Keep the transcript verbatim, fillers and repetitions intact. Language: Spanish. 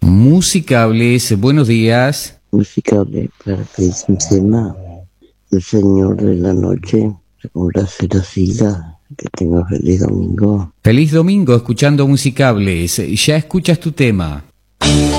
Musicables, buenos días. Musicable para pedir un tema. El Señor de la Noche, según la Seracila. Que tenga feliz domingo. Feliz domingo escuchando Musicables. Ya escuchas tu tema.